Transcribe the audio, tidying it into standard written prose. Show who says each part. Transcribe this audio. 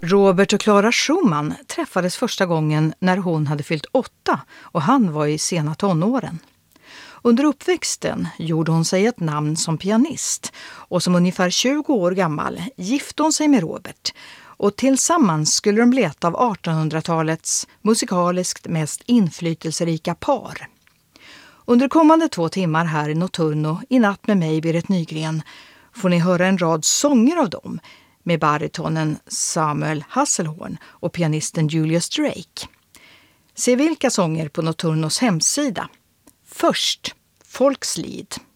Speaker 1: Robert och Clara Schumann träffades första gången när hon hade fyllt 8 och han var i sena tonåren. Under uppväxten gjorde hon sig ett namn som pianist och som ungefär 20 år gammal gifte hon sig med Robert och tillsammans skulle de bli ett av 1800-talets musikaliskt mest inflytelserika par. Under kommande 2 timmar här i Notturno i natt med mig, Berit Nygren, får ni höra en rad sånger av dem med baritonen Samuel Hasselhorn och pianisten Julius Drake. Se vilka sånger på Notturnos hemsida. Först Folkslied.